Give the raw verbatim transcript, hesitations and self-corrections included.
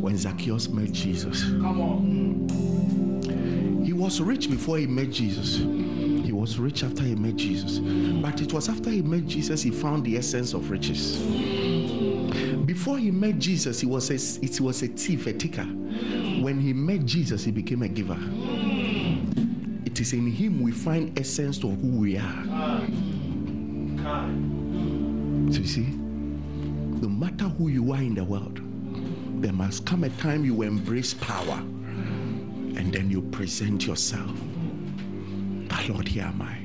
when Zacchaeus met Jesus. Come on. He was rich before he met Jesus. He was rich after he met Jesus. But it was after he met Jesus he found the essence of riches. Before he met Jesus, he was a, it was a thief, a taker. When he met Jesus, he became a giver. It is in him we find essence of who we are. So you see, no matter who you are in the world, there must come a time you embrace power and then you present yourself. Lord, here am I.